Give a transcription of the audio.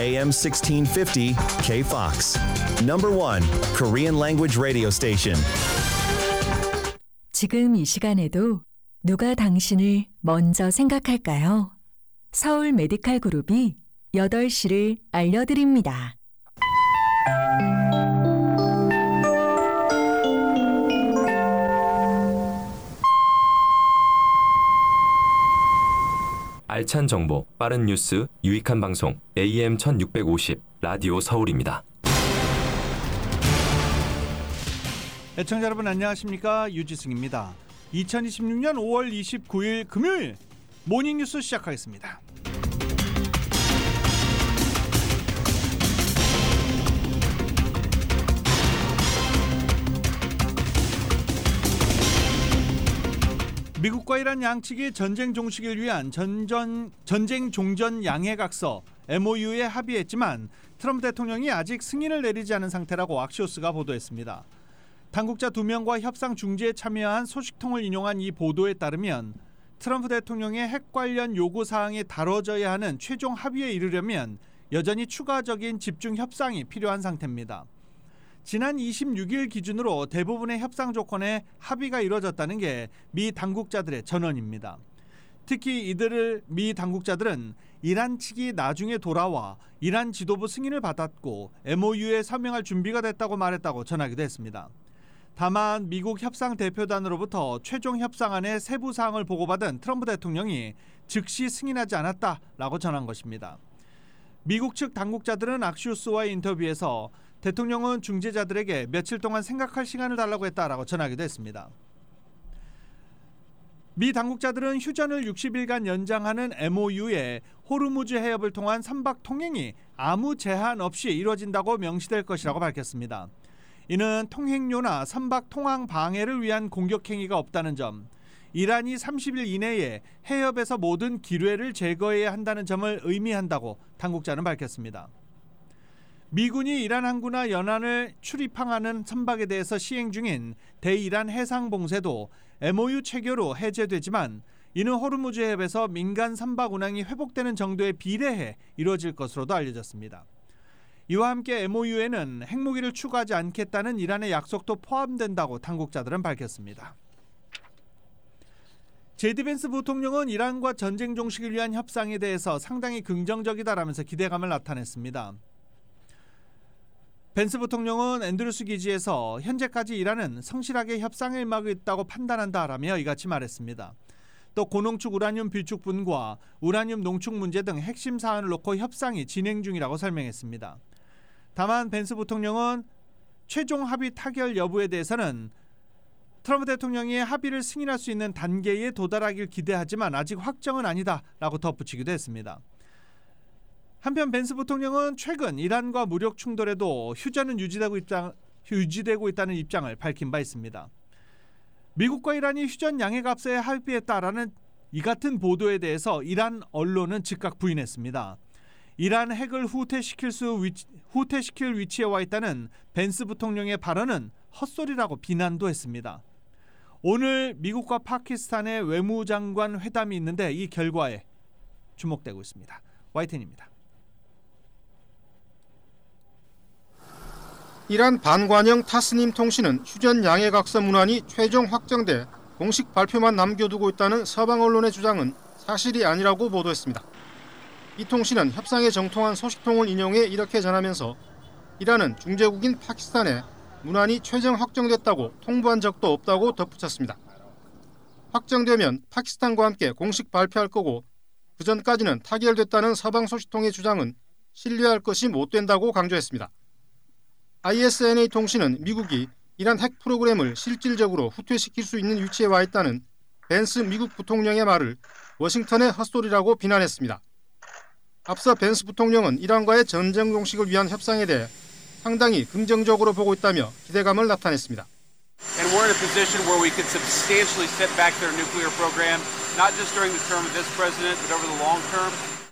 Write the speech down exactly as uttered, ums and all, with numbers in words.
에이엠 sixteen fifty K-Fox. Number one Korean language radio station. 지금 이 시간에도 누가 당신을 먼저 생각할까요? 서울 메디칼 그룹이 여덟 시를 알려드립니다. 알찬 정보, 빠른 뉴스, 유익한 방송 에이엠 천육백오십 라디오 서울입니다. 애청자 여러분 안녕하십니까? 유지승입니다. 이천이십육 년 오월 이십구일 금요일 모닝뉴스 시작하겠습니다. 미국과 이란 양측이 전쟁 종식을 위한 전전, 전쟁 종전 양해각서 엠오유에 합의했지만 트럼프 대통령이 아직 승인을 내리지 않은 상태라고 악시오스가 보도했습니다. 당국자 두 명과 협상 중재에 참여한 소식통을 인용한 이 보도에 따르면 트럼프 대통령의 핵 관련 요구사항이 다뤄져야 하는 최종 합의에 이르려면 여전히 추가적인 집중 협상이 필요한 상태입니다. 지난 이십육일 기준으로 대부분의 협상 조건에 합의가 이뤄졌다는 게 미 당국자들의 전언입니다. 특히 이들을 미 당국자들은 이란 측이 나중에 돌아와 이란 지도부 승인을 받았고 엠오유에 서명할 준비가 됐다고 말했다고 전하기도 했습니다. 다만 미국 협상 대표단으로부터 최종 협상안의 세부 사항을 보고받은 트럼프 대통령이 즉시 승인하지 않았다라고 전한 것입니다. 미국 측 당국자들은 악시오스와의 인터뷰에서 대통령은 중재자들에게 며칠 동안 생각할 시간을 달라고 했다라고 전하기도 했습니다. 미 당국자들은 휴전을 육십일간 연장하는 엠오유에 호르무즈 해협을 통한 선박 통행이 아무 제한 없이 이루어진다고 명시될 것이라고 밝혔습니다. 이는 통행료나 선박 통항 방해를 위한 공격 행위가 없다는 점, 이란이 삼십일 이내에 해협에서 모든 기뢰를 제거해야 한다는 점을 의미한다고 당국자는 밝혔습니다. 미군이 이란 항구나 연안을 출입항하는 선박에 대해서 시행 중인 대이란 해상 봉쇄도 엠오유 체결로 해제되지만 이는 호르무즈 해협에서 민간 선박 운항이 회복되는 정도에 비례해 이루어질 것으로도 알려졌습니다. 이와 함께 엠오유에는 핵무기를 추가하지 않겠다는 이란의 약속도 포함된다고 당국자들은 밝혔습니다. 제디 벤스 부통령은 이란과 전쟁 종식을 위한 협상에 대해서 상당히 긍정적이다라면서 기대감을 나타냈습니다. 벤스 부통령은 앤드루스 기지에서 현재까지 이란은 성실하게 협상에 임하고 있다고 판단한다라며 이같이 말했습니다. 또 고농축 우라늄 비축 분과 우라늄 농축 문제 등 핵심 사안을 놓고 협상이 진행 중이라고 설명했습니다. 다만 벤스 부통령은 최종 합의 타결 여부에 대해서는 트럼프 대통령이 합의를 승인할 수 있는 단계에 도달하길 기대하지만 아직 확정은 아니다라고 덧붙이기도 했습니다. 한편 벤스 부통령은 최근 이란과 무력 충돌에도 휴전은 유지되고, 입장, 유지되고 있다는 입장을 밝힌 바 있습니다. 미국과 이란이 휴전 양해각서에 합의했다라는 이 같은 보도에 대해서 이란 언론은 즉각 부인했습니다. 이란 핵을 후퇴시킬, 수 위치, 후퇴시킬 위치에 와 있다는 벤스 부통령의 발언은 헛소리라고 비난도 했습니다. 오늘 미국과 파키스탄의 외무장관 회담이 있는데 이 결과에 주목되고 있습니다. 와이텐입니다. 이란 반관영 타스님 통신은 휴전 양해각서 문안이 최종 확정돼 공식 발표만 남겨두고 있다는 서방 언론의 주장은 사실이 아니라고 보도했습니다. 이 통신은 협상에 정통한 소식통을 인용해 이렇게 전하면서 이란은 중재국인 파키스탄에 문안이 최종 확정됐다고 통보한 적도 없다고 덧붙였습니다. 확정되면 파키스탄과 함께 공식 발표할 거고 그 전까지는 타결됐다는 서방 소식통의 주장은 신뢰할 것이 못 된다고 강조했습니다. 아이에스엔에이 통신은 미국이 이란 핵 프로그램을 실질적으로 후퇴시킬 수 있는 위치에 와 있다는 벤스 미국 부통령의 말을 워싱턴의 헛소리라고 비난했습니다. 앞서 벤스 부통령은 이란과의 전쟁 종식을 위한 협상에 대해 상당히 긍정적으로 보고 있다며 기대감을 나타냈습니다. And we're in a position where we could substantially set back their nuclear program, not just during the term of this president, but over the long term.